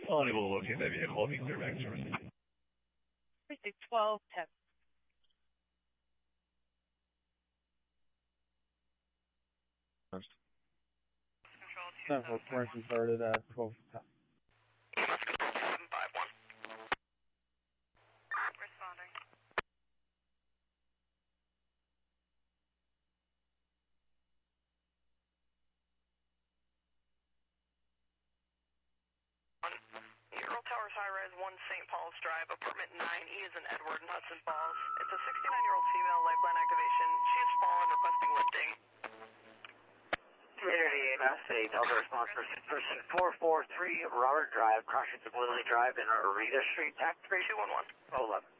Unable to locate that vehicle. If you can clear back service. Precinct 12, 10. First. Central commercial started at 12. Responding. Earl Towers High Rise 1 St. Paul's Drive, apartment 9E is in Edward and Hudson Falls. It's a 69-year-old female, lifeline activation. She has fallen, requesting lifting. Community EMS, a Delta response person 443 Robert Drive, crossing to Lily Drive in Arita Street, TAC 211. 11.